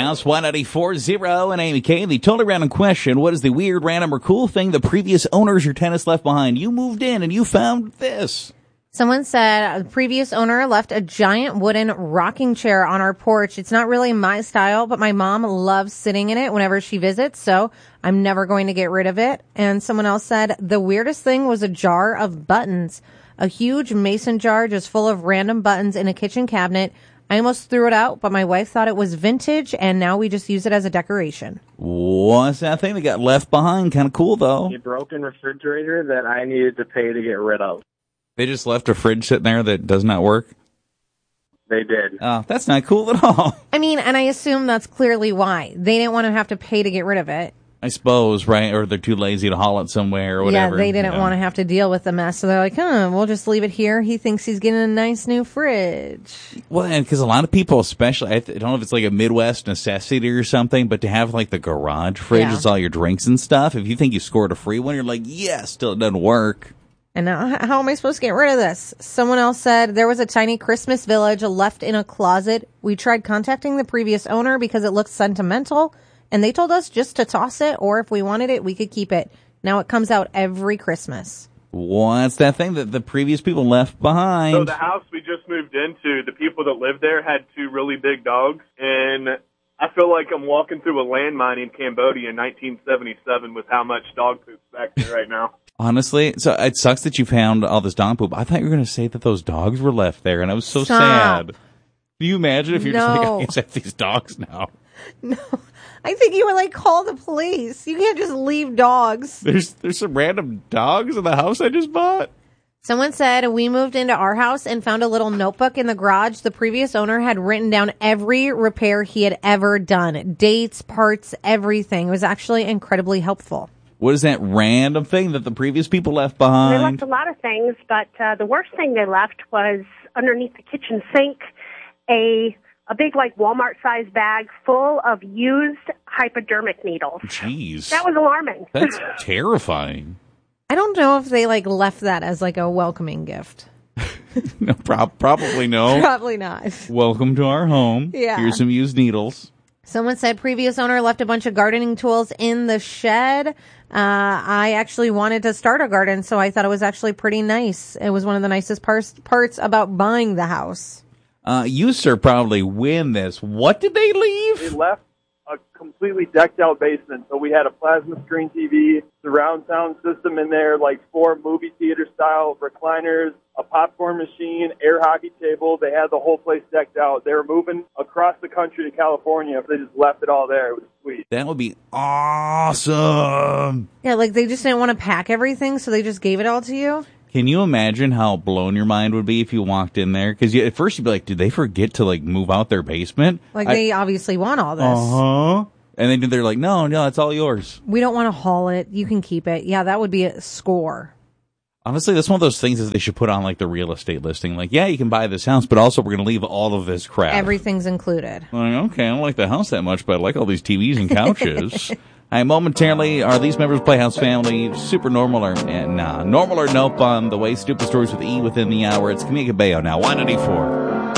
House, 194.0 and Amy K. The totally random question, what is the weird, random, or cool thing the previous owners your tenants left behind? You moved in and you found this. Someone said the previous owner left a giant wooden rocking chair on our porch. It's not really my style, but my mom loves sitting in it whenever she visits, so I'm never going to get rid of it. And someone else said the weirdest thing was a jar of buttons, a huge mason jar just full of random buttons in a kitchen cabinet. I almost threw it out, but my wife thought it was vintage, and now we just use it as a decoration. What's that thing that got left behind? Kind of cool, though. A broken refrigerator that I needed to pay to get rid of. They just left a fridge sitting there that does not work? They did. Oh, that's not cool at all. I mean, and I assume that's clearly why. They didn't want to have to pay to get rid of it. I suppose, right? Or they're too lazy to haul it somewhere or whatever. Yeah, they didn't want to have to deal with the mess. So they're like, we'll just leave it here. He thinks he's getting a nice new fridge. Well, and because a lot of people, especially, I don't know if it's like a Midwest necessity or something, but to have like the garage fridge with all your drinks and stuff, if you think you scored a free one, you're like, yes, still it doesn't work. And now, how am I supposed to get rid of this? Someone else said there was a tiny Christmas village left in a closet. We tried contacting the previous owner because it looked sentimental, and they told us just to toss it, or if we wanted it, we could keep it. Now it comes out every Christmas. What's that thing that the previous people left behind? So the house we just moved into, the people that lived there had two really big dogs, and I feel like I'm walking through a landmine in Cambodia in 1977 with how much dog poop's back there right now. Honestly, so it sucks that you found all this dog poop. I thought you were going to say that those dogs were left there, and I was so sad. Can you imagine if you're just like, I just have these dogs now? No. I think you would like call the police. You can't just leave dogs. There's some random dogs in the house I just bought. Someone said we moved into our house and found a little notebook in the garage. The previous owner had written down every repair he had ever done. Dates, parts, everything. It was actually incredibly helpful. What is that random thing that the previous people left behind? They left a lot of things, but the worst thing they left was underneath the kitchen sink, a big, like, Walmart-sized bag full of used hypodermic needles. Jeez. That was alarming. That's terrifying. I don't know if they, like, left that as, like, a welcoming gift. No, probably no. Probably not. Welcome to our home. Yeah. Here's some used needles. Someone said previous owner left a bunch of gardening tools in the shed. I actually wanted to start a garden, so I thought it was actually pretty nice. It was one of the nicest parts about buying the house. You, sir, probably win this. What did they leave? They left a completely decked out basement. So we had a plasma screen TV, surround sound system in there, like 4 movie theater style recliners, a popcorn machine, air hockey table. They had the whole place decked out. They were moving across the country to California. If they just left it all there, it was sweet. That would be awesome. Yeah, like they just didn't want to pack everything, so they just gave it all to you. Can you imagine how blown your mind would be if you walked in there? Because at first you'd be like, did they forget to like move out their basement? Like they obviously want all this. Uh-huh. And then they're like, no, it's all yours. We don't want to haul it. You can keep it. Yeah, that would be a score. Honestly, that's one of those things that they should put on like the real estate listing. Like, yeah, you can buy this house, but also we're going to leave all of this crap. Everything's included. Like, okay, I don't like the house that much, but I like all these TVs and couches. Hi, momentarily, are these members of Playhouse Family super normal or normal or nope on the way stupid stories with E within the hour? It's Camila Cabello now, 194.